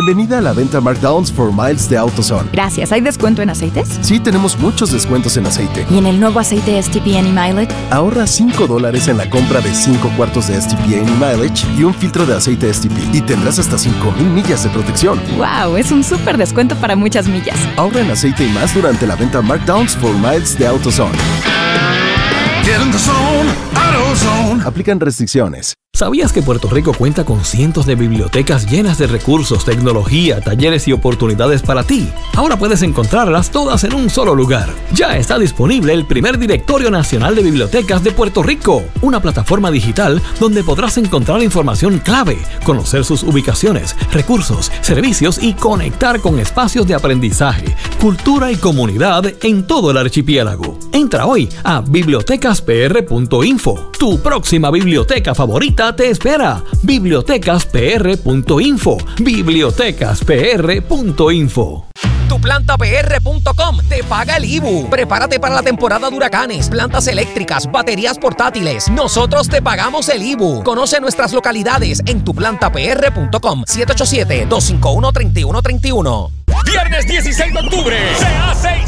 Bienvenida a la venta Markdowns for Miles de AutoZone. Gracias. ¿Hay descuento en aceites? Sí, tenemos muchos descuentos en aceite. ¿Y en el nuevo aceite STP Any Mileage? Ahorra $5 en la compra de 5 cuartos de STP Any Mileage y un filtro de aceite STP. Y tendrás hasta 5,000 millas de protección. ¡Wow! Es un súper descuento para muchas millas. Ahorra en aceite y más durante la venta Markdowns for Miles de AutoZone. Get in the zone, AutoZone. Aplican restricciones. ¿Sabías que Puerto Rico cuenta con cientos de bibliotecas llenas de recursos, tecnología, talleres y oportunidades para ti? Ahora puedes encontrarlas todas en un solo lugar. Ya está disponible el primer Directorio Nacional de Bibliotecas de Puerto Rico, una plataforma digital donde podrás encontrar información clave, conocer sus ubicaciones, recursos, servicios y conectar con espacios de aprendizaje, cultura y comunidad en todo el archipiélago. Entra hoy a bibliotecaspr.info. Tu próxima biblioteca favorita te espera. bibliotecaspr.info. bibliotecaspr.info. TuPlantaPR.com te paga el IBU. Prepárate para la temporada de huracanes, plantas eléctricas, baterías portátiles. Nosotros te pagamos el IBU. Conoce nuestras localidades en TuPlantaPR.com. 787-251-3131. Viernes 16 de octubre se hace